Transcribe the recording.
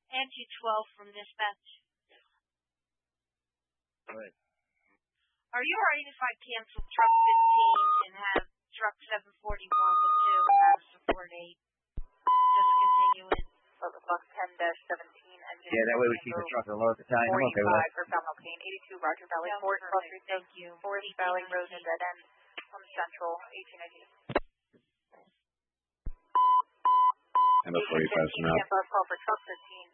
Angie 12 from dispatch. All right. Are you alright if I cancel truck 15 and have truck 741 with 2 and have support 8? Just continue it. Box 10-17 engine. Yeah, that way we keep the truck alert. Italian. I'm okay with that. 45 for Falmouth Kane, 82 Roger Valley, Forest Cross Street. Thank you. Forest Valley Road and Dead End from Central, 1890. And before you pass them out. Call for truck 15.